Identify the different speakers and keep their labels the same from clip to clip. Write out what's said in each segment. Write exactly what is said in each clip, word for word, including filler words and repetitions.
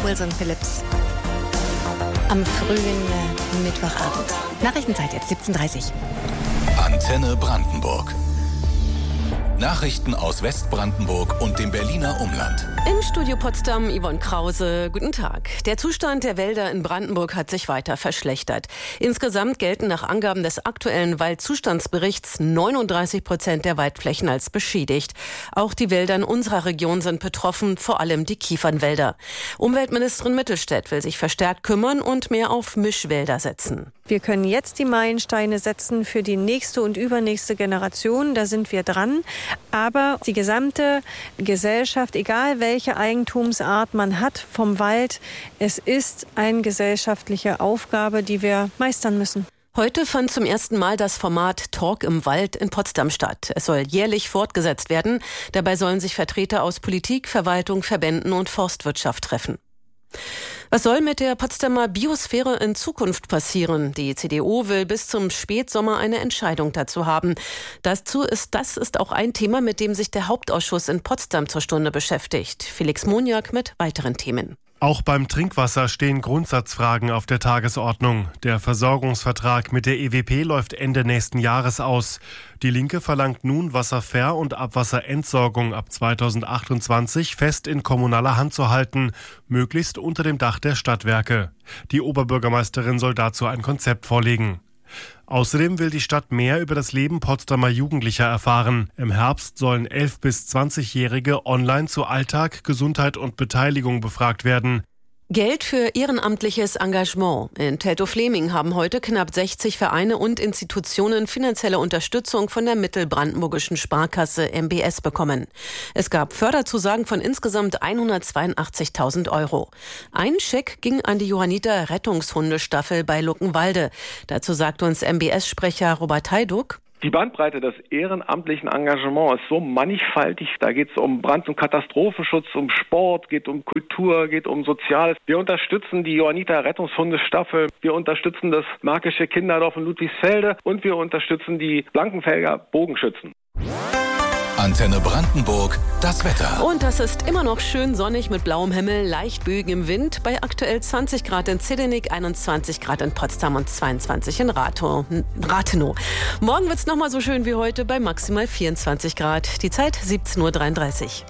Speaker 1: Wilson Phillips. Am frühen äh, Mittwochabend. Nachrichtenzeit jetzt siebzehn Uhr dreißig.
Speaker 2: Antenne Brandenburg. Nachrichten aus Westbrandenburg und dem Berliner Umland.
Speaker 3: Im Studio Potsdam Yvonne Krause. Guten Tag. Der Zustand der Wälder in Brandenburg hat sich weiter verschlechtert. Insgesamt gelten nach Angaben des aktuellen Waldzustandsberichts neununddreißig Prozent der Waldflächen als beschädigt. Auch die Wälder in unserer Region sind betroffen, vor allem die Kiefernwälder. Umweltministerin Mittelstädt will sich verstärkt kümmern und mehr auf Mischwälder setzen.
Speaker 4: Wir können jetzt die Meilensteine setzen für die nächste und übernächste Generation. Da sind wir dran. Aber die gesamte Gesellschaft, egal welche Eigentumsart man hat vom Wald, es ist eine gesellschaftliche Aufgabe, die wir meistern müssen.
Speaker 3: Heute fand zum ersten Mal das Format Talk im Wald in Potsdam statt. Es soll jährlich fortgesetzt werden. Dabei sollen sich Vertreter aus Politik, Verwaltung, Verbänden und Forstwirtschaft treffen. Was soll mit der Potsdamer Biosphäre in Zukunft passieren? Die C D U will bis zum Spätsommer eine Entscheidung dazu haben. Dazu ist, das ist auch ein Thema, mit dem sich der Hauptausschuss in Potsdam zur Stunde beschäftigt. Felix Moniak mit weiteren Themen.
Speaker 5: Auch beim Trinkwasser stehen Grundsatzfragen auf der Tagesordnung. Der Versorgungsvertrag mit der E W P läuft Ende nächsten Jahres aus. Die Linke verlangt nun, Wasserver- und Abwasserentsorgung ab zweitausendachtundzwanzig fest in kommunaler Hand zu halten, möglichst unter dem Dach der Stadtwerke. Die Oberbürgermeisterin soll dazu ein Konzept vorlegen. Außerdem will die Stadt mehr über das Leben Potsdamer Jugendlicher erfahren. Im Herbst sollen elf- bis zwanzigjährige online zu Alltag, Gesundheit und Beteiligung befragt werden.
Speaker 3: Geld für ehrenamtliches Engagement. In Teltow-Fleming haben heute knapp sechzig Vereine und Institutionen finanzielle Unterstützung von der mittelbrandenburgischen Sparkasse M B S bekommen. Es gab Förderzusagen von insgesamt hundertzweiundachtzigtausend Euro. Ein Scheck ging an die Johanniter Rettungshundestaffel bei Luckenwalde. Dazu sagt uns M B S-Sprecher Robert Heiduk:
Speaker 6: Die Bandbreite des ehrenamtlichen Engagements ist so mannigfaltig. Da geht es um Brand- und Katastrophenschutz, um Sport, geht um Kultur, geht um Soziales. Wir unterstützen die Johanniter Rettungshundestaffel, wir unterstützen das Märkische Kinderdorf in Ludwigsfelde und wir unterstützen die Blankenfelder Bogenschützen.
Speaker 2: Antenne Brandenburg, das Wetter.
Speaker 3: Und das ist immer noch schön sonnig mit blauem Himmel, leicht Bögen im Wind. Bei aktuell zwanzig Grad in Zedenick, einundzwanzig Grad in Potsdam und zweiundzwanzig in Rathenow. Rathenow. Morgen wird es nochmal so schön wie heute bei maximal vierundzwanzig Grad. Die Zeit siebzehn Uhr dreiunddreißig.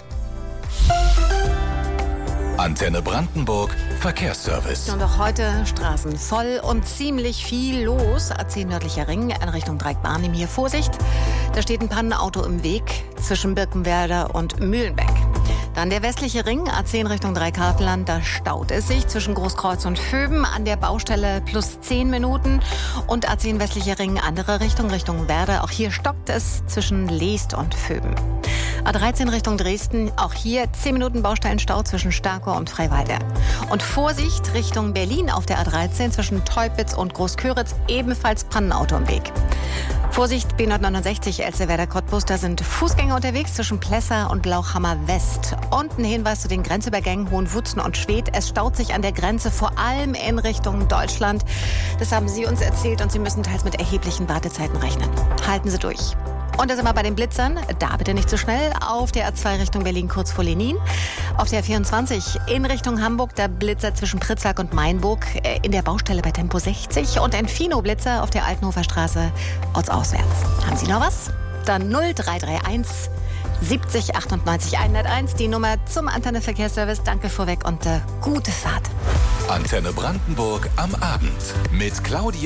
Speaker 2: Antenne Brandenburg, Verkehrsservice.
Speaker 1: Und auch heute Straßen voll und ziemlich viel los. A zehn nördlicher Ring in Richtung Dreieckbarnim. Hier Vorsicht, da steht ein Pannenauto im Weg zwischen Birkenwerder und Mühlenbeck. Dann der westliche Ring, A zehn Richtung Dreikartland, da staut es sich zwischen Großkreuz und Vöben an der Baustelle plus zehn Minuten. Und A zehn westlicher Ring, andere Richtung, Richtung Werder, auch hier stockt es zwischen Leest und Vöben. A dreizehn Richtung Dresden, auch hier zehn Minuten Baustellenstau zwischen Starkow und Freiwalde. Und Vorsicht Richtung Berlin auf der A dreizehn zwischen Teupitz und Großköritz, ebenfalls Pannenauto im Weg. Vorsicht B neunhundertneunundsechzig Elsterwerder Cottbus, da sind Fußgänger unterwegs zwischen Plessa und Lauchhammer West. Und ein Hinweis zu den Grenzübergängen Hohenwutzen und Schwedt. Es staut sich an der Grenze, vor allem in Richtung Deutschland. Das haben Sie uns erzählt und Sie müssen teils mit erheblichen Wartezeiten rechnen. Halten Sie durch. Und da sind wir bei den Blitzern. Da bitte nicht zu schnell. Auf der A zwei Richtung Berlin kurz vor Lenin. Auf der A vierundzwanzig in Richtung Hamburg. Der Blitzer zwischen Pritzlack und Mainburg in der Baustelle bei Tempo sechzig. Und ein Fino-Blitzer auf der Altenhofer Straße ortsauswärts. Haben Sie noch was? Dann null drei drei eins siebzig achtundneunzig hunderteins. Die Nummer zum Antenne Verkehrsservice. Danke vorweg und äh, gute Fahrt.
Speaker 2: Antenne Brandenburg am Abend mit Claudia